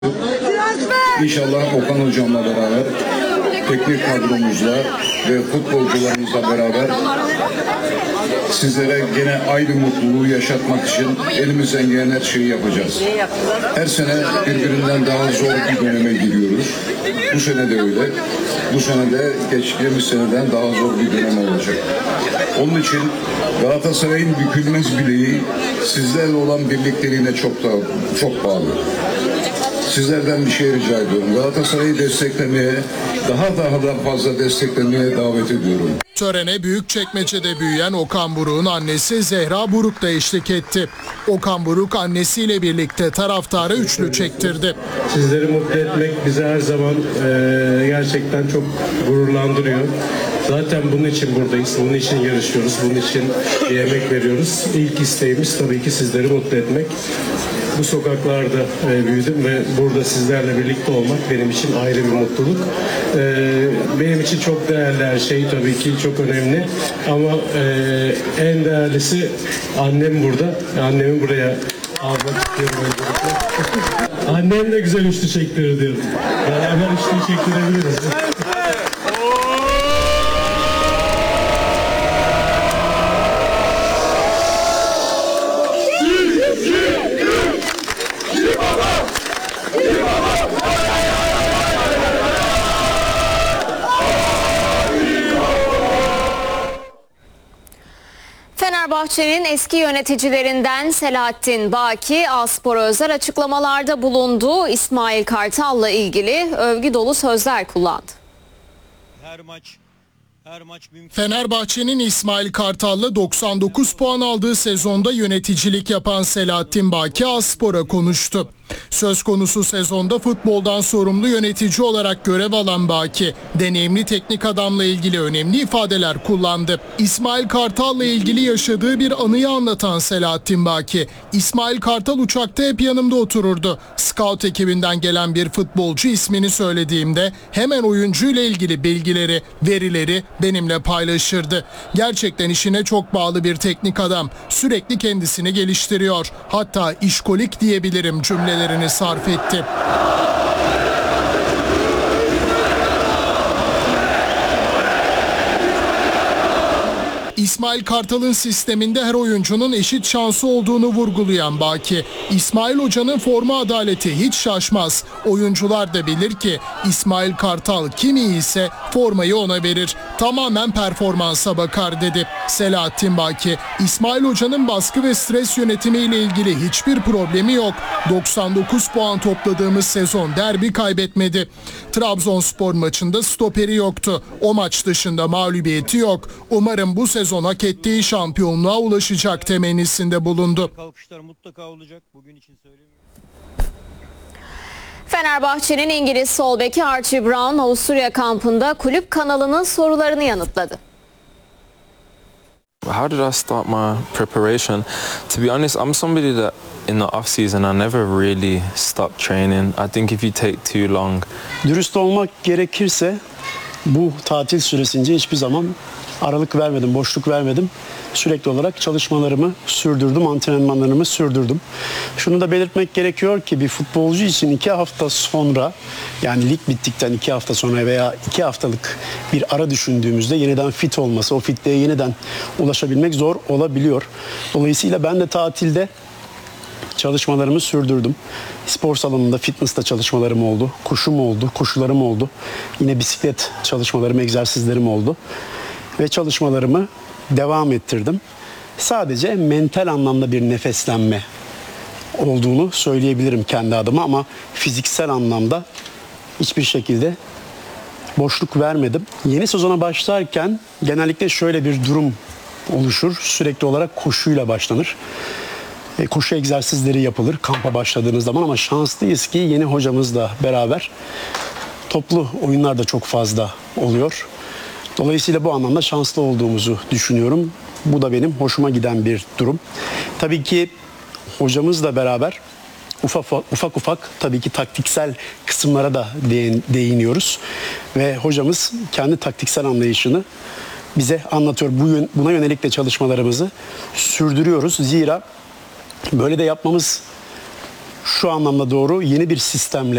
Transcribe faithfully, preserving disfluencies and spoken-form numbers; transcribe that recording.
İnşallah Okan hocamla beraber, teknik kadromuzla ve futbolcularımızla beraber sizlere gene aynı mutluluğu yaşatmak için elimizden gelen her şeyi yapacağız. Her sene birbirinden daha zor bir döneme giriyoruz. Bu sene de öyle. Bu sene de geçtiğimiz seneden daha zor bir dönem olacak. Onun için Galatasaray'ın bükülmez bileği sizlerle olan birlikteliğine çok daha çok bağlı. Sizlerden bir şey rica ediyorum. Galatasaray'ı desteklemeye, daha daha da fazla desteklemeye davet ediyorum. Törene Büyükçekmece'de büyüyen Okan Buruk'un annesi Zehra Buruk da eşlik etti. Okan Buruk annesiyle birlikte taraftara üçlü çektirdi. Sizleri mutlu etmek bizi her zaman e, gerçekten çok gururlandırıyor. Zaten bunun için buradayız, bunun için yarışıyoruz, bunun için emek veriyoruz. İlk isteğimiz tabii ki sizleri mutlu etmek. Bu sokaklarda e, büyüdüm ve burada sizlerle birlikte olmak benim için ayrı bir mutluluk. E, benim için çok değerli her şey, tabii ki çok önemli. Ama e, en değerlisi annem burada. Annemi buraya almak istiyorum öncelikle. Annem de güzel üçlü çektirir diyorum. Beraber üçlü çektirebiliriz. Fenerbahçe'nin eski yöneticilerinden Selahattin Baki, A-Spor'a özel açıklamalarda bulundu. İsmail Kartal'la ilgili övgü dolu sözler kullandı. Her maç Her maç mümkün. Fenerbahçe'nin İsmail Kartal'la doksan dokuz puan aldığı sezonda yöneticilik yapan Selahattin Baki A-Spor'a konuştu. Söz konusu sezonda futboldan sorumlu yönetici olarak görev alan Baki, deneyimli teknik adamla ilgili önemli ifadeler kullandı. İsmail Kartal'la ilgili yaşadığı bir anıyı anlatan Selahattin Baki, İsmail Kartal uçakta hep yanımda otururdu. Scout ekibinden gelen bir futbolcu ismini söylediğimde hemen oyuncuyla ilgili bilgileri, verileri benimle paylaşırdı. Gerçekten işine çok bağlı bir teknik adam. Sürekli kendisini geliştiriyor. Hatta işkolik diyebilirim cümleleri sarf etti. İsmail Kartal'ın sisteminde her oyuncunun eşit şansı olduğunu vurgulayan Baki, İsmail Hoca'nın forma adaleti hiç şaşmaz. Oyuncular da bilir ki İsmail Kartal kim iyiyse formayı ona verir. Tamamen performansa bakar dedi. Selahattin Baki, İsmail Hoca'nın baskı ve stres yönetimiyle ilgili hiçbir problemi yok. doksan dokuz puan topladığımız sezon derbi kaybetmedi. Trabzonspor maçında stoperi yoktu. O maç dışında mağlubiyeti yok. Umarım bu sezon hak ettiği şampiyonluğa ulaşacak temennisinde bulundu. Kalkışlar mutlaka olacak. Bugün için söylemiyorum. Fenerbahçe'nin İngiliz sol beki Archie Brown, Avusturya kampında kulüp kanalının sorularını yanıtladı. How did I start my preparation? To be honest, I'm somebody that in the off season I never really stopped training. I think if you take too long. Dürüst olmak gerekirse bu tatil süresince hiçbir zaman aralık vermedim, boşluk vermedim. Sürekli olarak çalışmalarımı sürdürdüm, antrenmanlarımı sürdürdüm. Şunu da belirtmek gerekiyor ki bir futbolcu için iki hafta sonra, yani lig bittikten iki hafta sonra veya iki haftalık bir ara düşündüğümüzde yeniden fit olması, o fitliğe yeniden ulaşabilmek zor olabiliyor. Dolayısıyla ben de tatilde çalışmalarımı sürdürdüm. Spor salonunda, fitness'ta çalışmalarım oldu. Koşum oldu, koşularım oldu. Yine bisiklet çalışmalarım, egzersizlerim oldu. Ve çalışmalarımı devam ettirdim. Sadece mental anlamda bir nefeslenme olduğunu söyleyebilirim kendi adıma ama fiziksel anlamda hiçbir şekilde boşluk vermedim. Yeni sezona başlarken genellikle şöyle bir durum oluşur. Sürekli olarak koşuyla başlanır. E, koşu egzersizleri yapılır kampa başladığınız zaman ama şanslıyız ki yeni hocamızla beraber toplu oyunlar da çok fazla oluyor. Dolayısıyla bu anlamda şanslı olduğumuzu düşünüyorum. Bu da benim hoşuma giden bir durum. Tabii ki hocamızla beraber ufak ufak, ufak tabii ki taktiksel kısımlara da değiniyoruz. Ve hocamız kendi taktiksel anlayışını bize anlatıyor. Bu, buna yönelik de çalışmalarımızı sürdürüyoruz. Zira böyle de yapmamız şu anlamda doğru, yeni bir sistemle